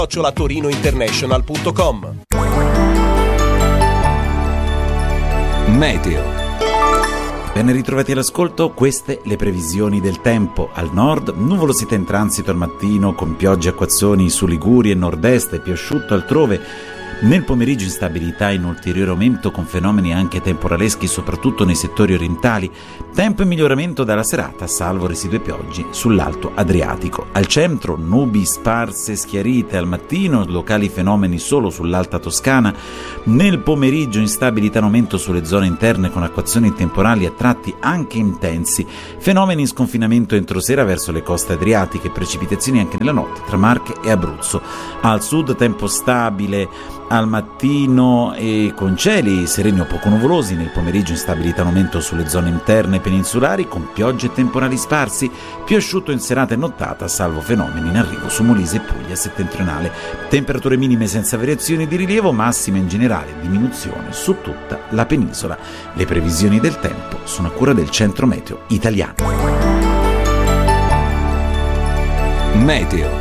@torinointernational.com. Meteo. Ben ritrovati all'ascolto, queste le previsioni del tempo. Al nord, nuvolosità in transito al mattino con piogge e acquazzoni su Liguria e nord-est, più asciutto altrove. Nel pomeriggio instabilità in ulteriore aumento con fenomeni anche temporaleschi soprattutto nei settori orientali. Tempo in miglioramento dalla serata, salvo residue piogge sull'alto Adriatico. Al centro nubi sparse schiarite al mattino, locali fenomeni solo sull'alta Toscana. Nel pomeriggio instabilità in aumento sulle zone interne con acquazzoni temporali a tratti anche intensi. Fenomeni in sconfinamento entro sera verso le coste adriatiche, precipitazioni anche nella notte tra Marche e Abruzzo. Al sud tempo stabile al mattino e con cieli sereni o poco nuvolosi, nel pomeriggio instabilità in aumento sulle zone interne peninsulari con piogge e temporali sparsi, più asciutto in serata e nottata, salvo fenomeni in arrivo su Molise e Puglia settentrionale. Temperature minime senza variazioni di rilievo, massime in generale diminuzione su tutta la penisola. Le previsioni del tempo sono a cura del Centro Meteo Italiano. Meteo.